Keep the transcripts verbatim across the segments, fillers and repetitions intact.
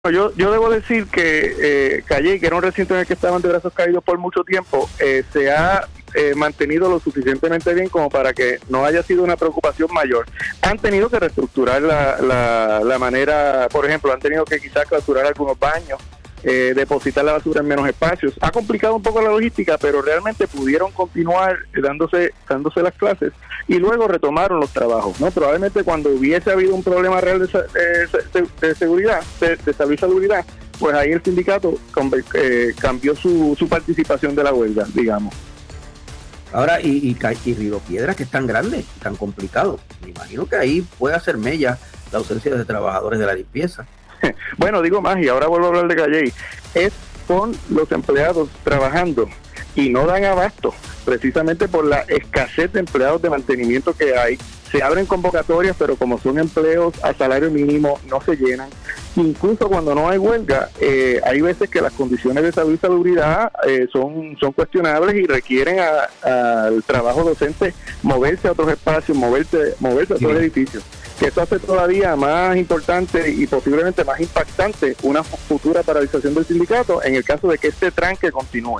Yo, yo debo decir que eh, Calley, que era un recinto en el que estaban de brazos caídos por mucho tiempo, eh, se ha eh, mantenido lo suficientemente bien como para que no haya sido una preocupación mayor. Han tenido que reestructurar la, la, la manera, por ejemplo, han tenido que quizás clausurar algunos baños, eh, depositar la basura en menos espacios. Ha complicado un poco la logística, pero realmente pudieron continuar dándose, dándose las clases y luego retomaron los trabajos, ¿no? Probablemente cuando hubiese habido un problema real de, de, de, de seguridad, de, de salud y salubridad, pues ahí el sindicato eh, cambió su, su participación de la huelga, digamos. Ahora, y, y, y Río Piedras, que es tan grande, tan complicado, me imagino que ahí puede hacer mella la ausencia de trabajadores de la limpieza. Bueno, digo más, y ahora vuelvo a hablar de Calley, es con los empleados trabajando y no dan abasto, precisamente por la escasez de empleados de mantenimiento que hay. Se abren convocatorias, pero como son empleos a salario mínimo, no se llenan. Incluso cuando no hay huelga, eh, hay veces que las condiciones de salud y salubridad eh, son, son cuestionables y requieren al trabajo docente moverse a otros espacios, moverse, moverse a otros sí. edificios. Que eso hace todavía más importante y posiblemente más impactante una futura paralización del sindicato en el caso de que este tranque continúe.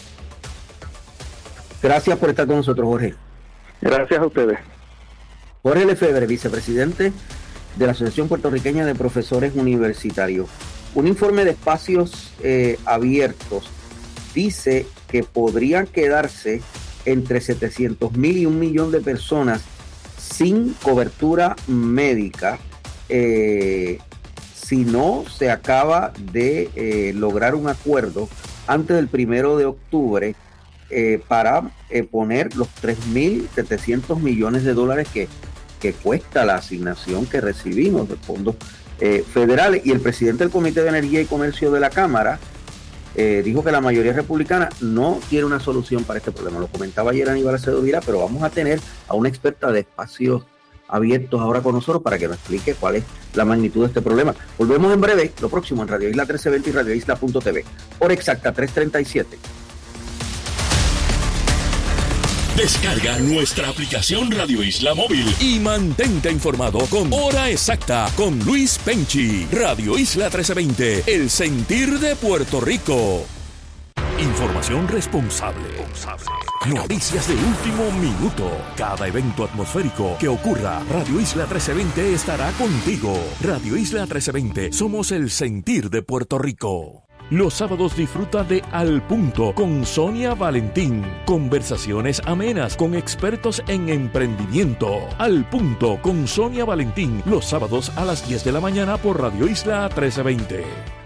Gracias por estar con nosotros, Jorge. Gracias a ustedes. Jorge Lefebvre, vicepresidente de la Asociación Puertorriqueña de Profesores Universitarios. Un informe de espacios eh, abiertos dice que podrían quedarse entre setecientos mil y un millón de personas sin cobertura médica eh, si no se acaba de eh, lograr un acuerdo antes del primero de octubre eh, para eh, poner los tres mil setecientos millones de dólares que, que cuesta la asignación que recibimos de fondos eh, federales. Y el presidente del Comité de Energía y Comercio de la Cámara eh, dijo que la mayoría republicana no quiere una solución para este problema. Lo comentaba ayer Aníbal Acevedo Vilá, pero vamos a tener a una experta de espacios abiertos ahora con nosotros para que nos explique cuál es la magnitud de este problema. Volvemos en breve, lo próximo en Radio Isla trece veinte y Radio Isla punto t v. Hora exacta, tres treinta y siete. Descarga nuestra aplicación Radio Isla Móvil y mantente informado con Hora Exacta con Luis Penchi. Radio Isla trece veinte, el sentir de Puerto Rico. Información responsable. Noticias de último minuto. Cada evento atmosférico que ocurra, Radio Isla trece veinte estará contigo. Radio Isla trece veinte, somos el sentir de Puerto Rico. Los sábados disfruta de Al Punto con Sonia Valentín. Conversaciones amenas con expertos en emprendimiento. Al Punto con Sonia Valentín. Los sábados a las diez de la mañana por Radio Isla trece veinte.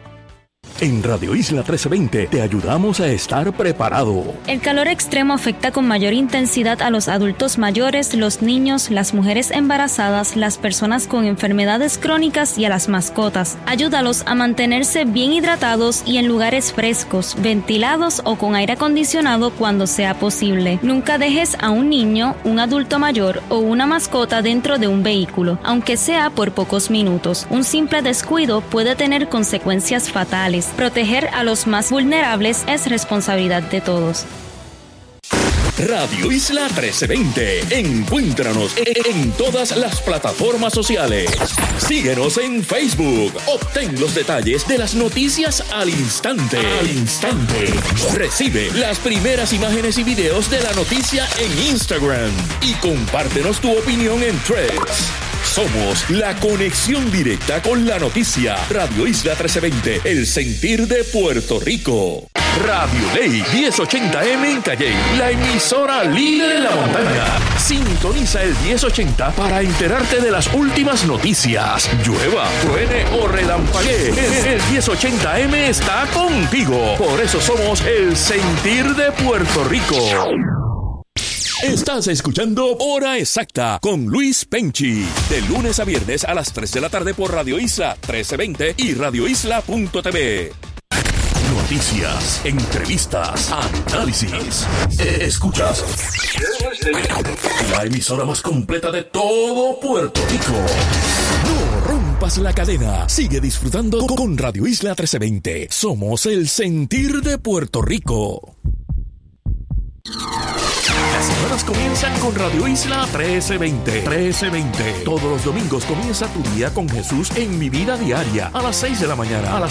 En Radio Isla trece veinte te ayudamos a estar preparado. El calor extremo afecta con mayor intensidad a los adultos mayores, los niños, las mujeres embarazadas, las personas con enfermedades crónicas y a las mascotas. Ayúdalos a mantenerse bien hidratados y en lugares frescos, ventilados o con aire acondicionado cuando sea posible. Nunca dejes a un niño, un adulto mayor o una mascota dentro de un vehículo, aunque sea por pocos minutos. Un simple descuido puede tener consecuencias fatales. Proteger a los más vulnerables es responsabilidad de todos. Radio Isla trece veinte. Encuéntranos en todas las plataformas sociales. Síguenos en Facebook. Obtén los detalles de las noticias al instante. Al instante. Recibe las primeras imágenes y videos de la noticia en Instagram. Y compártenos tu opinión en Threads. Somos la conexión directa con la noticia. Radio Isla trece veinte, el sentir de Puerto Rico. Radio Ley diez ochenta eme en Calley, la emisora líder en la montaña. Sintoniza el diez ochenta para enterarte de las últimas noticias. Llueva, truene o relampaguee, el diez ochenta eme está contigo. Por eso somos el sentir de Puerto Rico. Estás escuchando Hora Exacta con Luis Penchi. De lunes a viernes a las tres de la tarde por Radio Isla trece veinte y Radio Isla punto t v. Noticias, entrevistas, análisis. Escuchas la emisora más completa de todo Puerto Rico. No rompas la cadena. Sigue disfrutando con Radio Isla trece veinte. Somos el sentir de Puerto Rico. semanas comienzan con Radio Isla trece veinte. trece veinte. Todos los domingos comienza tu día con Jesús en Mi Vida Diaria a las seis de la mañana, a las